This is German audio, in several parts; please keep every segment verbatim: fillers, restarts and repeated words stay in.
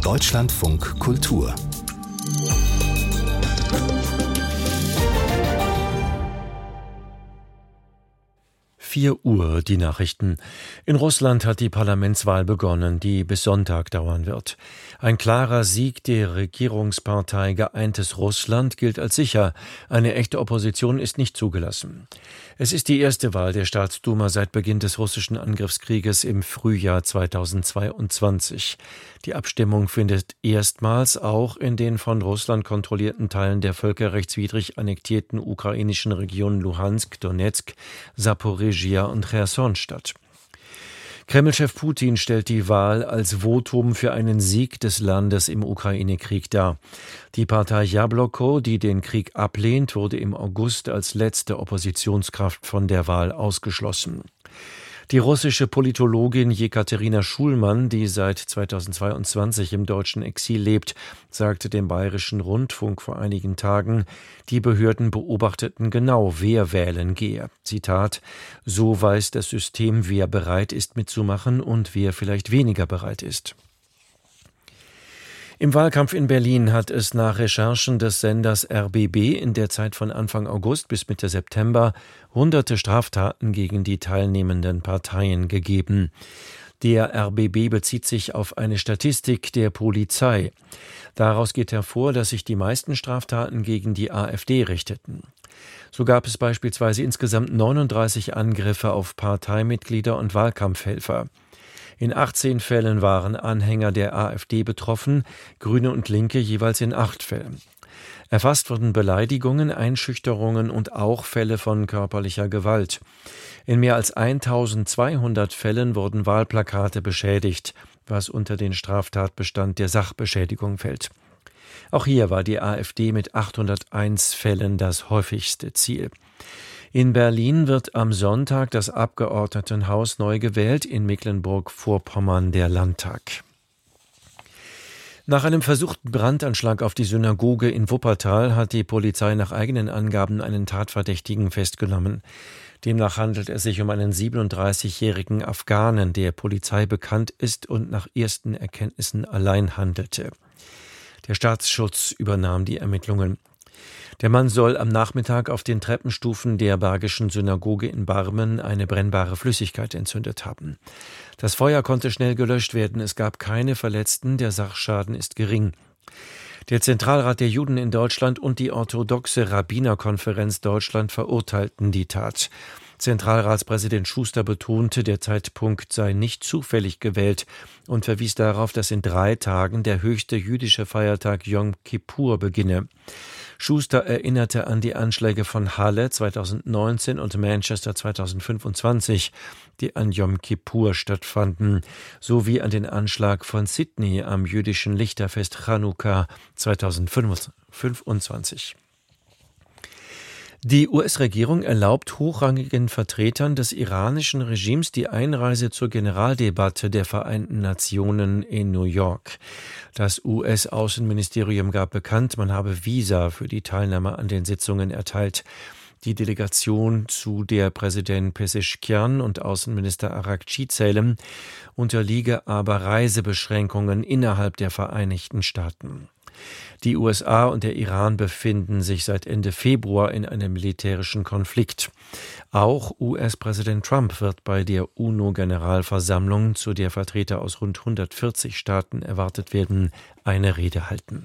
Deutschlandfunk Kultur. vier Uhr, die Nachrichten. In Russland hat die Parlamentswahl begonnen, die bis Sonntag dauern wird. Ein klarer Sieg der Regierungspartei Geeintes Russland gilt als sicher. Eine echte Opposition ist nicht zugelassen. Es ist die erste Wahl der Staatsduma seit Beginn des russischen Angriffskrieges im Frühjahr zweitausendzweiundzwanzig. Die Abstimmung findet erstmals auch in den von Russland kontrollierten Teilen der völkerrechtswidrig annektierten ukrainischen Regionen Luhansk, Donetsk, Saporizhzhia und Cherson statt. Kreml-Chef Putin stellt die Wahl als Votum für einen Sieg des Landes im Ukraine-Krieg dar. Die Partei Jabloko, die den Krieg ablehnt, wurde im August als letzte Oppositionskraft von der Wahl ausgeschlossen. Die russische Politologin Jekaterina Schulmann, die seit zweitausendzweiundzwanzig im deutschen Exil lebt, sagte dem Bayerischen Rundfunk vor einigen Tagen, die Behörden beobachteten genau, wer wählen gehe. Zitat: So weiß das System, wer bereit ist mitzumachen und wer vielleicht weniger bereit ist. Im Wahlkampf in Berlin hat es nach Recherchen des Senders R B B in der Zeit von Anfang August bis Mitte September hunderte Straftaten gegen die teilnehmenden Parteien gegeben. Der R B B bezieht sich auf eine Statistik der Polizei. Daraus geht hervor, dass sich die meisten Straftaten gegen die AfD richteten. So gab es beispielsweise insgesamt neununddreißig Angriffe auf Parteimitglieder und Wahlkampfhelfer. In achtzehn Fällen waren Anhänger der AfD betroffen, Grüne und Linke jeweils in acht Fällen. Erfasst wurden Beleidigungen, Einschüchterungen und auch Fälle von körperlicher Gewalt. In mehr als eintausendzweihundert Fällen wurden Wahlplakate beschädigt, was unter den Straftatbestand der Sachbeschädigung fällt. Auch hier war die AfD mit achthunderteins Fällen das häufigste Ziel. In Berlin wird am Sonntag das Abgeordnetenhaus neu gewählt, in Mecklenburg-Vorpommern der Landtag. Nach einem versuchten Brandanschlag auf die Synagoge in Wuppertal hat die Polizei nach eigenen Angaben einen Tatverdächtigen festgenommen. Demnach handelt es sich um einen siebenunddreißigjährigen Afghanen, der Polizei bekannt ist und nach ersten Erkenntnissen allein handelte. Der Staatsschutz übernahm die Ermittlungen. Der Mann soll am Nachmittag auf den Treppenstufen der Bergischen Synagoge in Barmen eine brennbare Flüssigkeit entzündet haben. Das Feuer konnte schnell gelöscht werden, es gab keine Verletzten, der Sachschaden ist gering. Der Zentralrat der Juden in Deutschland und die orthodoxe Rabbinerkonferenz Deutschland verurteilten die Tat. Zentralratspräsident Schuster betonte, der Zeitpunkt sei nicht zufällig gewählt und verwies darauf, dass in drei Tagen der höchste jüdische Feiertag Yom Kippur beginne. Schuster erinnerte an die Anschläge von Halle zweitausendneunzehn und Manchester zweitausendfünfundzwanzig, die an Yom Kippur stattfanden, sowie an den Anschlag von Sydney am jüdischen Lichterfest Chanukka zweitausendfünfundzwanzig. Die U S-Regierung erlaubt hochrangigen Vertretern des iranischen Regimes die Einreise zur Generaldebatte der Vereinten Nationen in New York. Das U S-Außenministerium gab bekannt, man habe Visa für die Teilnahme an den Sitzungen erteilt. Die Delegation, zu der Präsident Pezeshkian und Außenminister Arakci zählen, unterliege aber Reisebeschränkungen innerhalb der Vereinigten Staaten. Die U S A und der Iran befinden sich seit Ende Februar in einem militärischen Konflikt. Auch U S-Präsident Trump wird bei der UNO-Generalversammlung, zu der Vertreter aus rund hundertvierzig Staaten erwartet werden, eine Rede halten.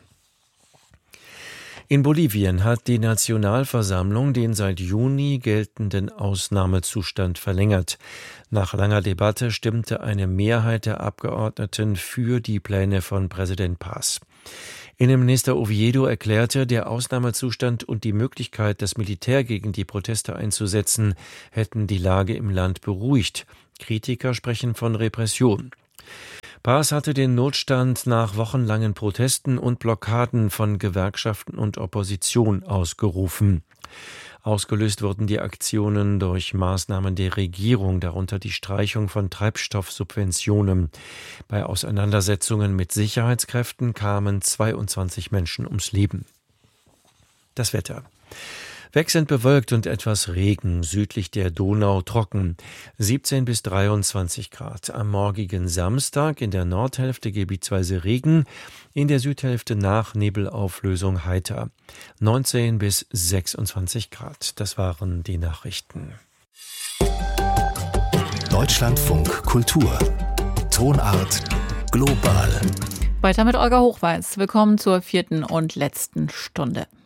In Bolivien hat die Nationalversammlung den seit Juni geltenden Ausnahmezustand verlängert. Nach langer Debatte stimmte eine Mehrheit der Abgeordneten für die Pläne von Präsident Paz. Innenminister Oviedo erklärte, der Ausnahmezustand und die Möglichkeit, das Militär gegen die Proteste einzusetzen, hätten die Lage im Land beruhigt. Kritiker sprechen von Repression. Paz hatte den Notstand nach wochenlangen Protesten und Blockaden von Gewerkschaften und Opposition ausgerufen. Ausgelöst wurden die Aktionen durch Maßnahmen der Regierung, darunter die Streichung von Treibstoffsubventionen. Bei Auseinandersetzungen mit Sicherheitskräften kamen zweiundzwanzig Menschen ums Leben. Das Wetter. Wechselnd bewölkt und etwas Regen, südlich der Donau trocken, siebzehn bis dreiundzwanzig Grad. Am morgigen Samstag in der Nordhälfte gebietsweise Regen, in der Südhälfte nach Nebelauflösung heiter, neunzehn bis sechsundzwanzig Grad. Das waren die Nachrichten. Deutschlandfunk Kultur. Tonart global. Weiter mit Olga Hochweiß. Willkommen zur vierten und letzten Stunde.